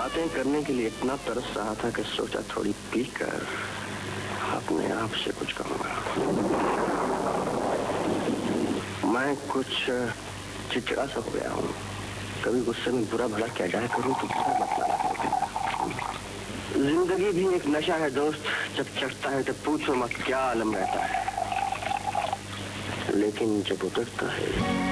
बातें करने के लिए इतना तरस रहा था कि सोचा थोड़ी पीकर अपने आप से कुछ कहूंगा। मैं कुछ चिड़चिड़ा सा हो गया हूँ। कभी गुस्से में बुरा भला क्या जाए करूँ तो बुरा मतलब। जिंदगी भी एक नशा है दोस्त, जब चढ़ता है तो पूछो मत क्या आलम रहता है, लेकिन जब उतरता है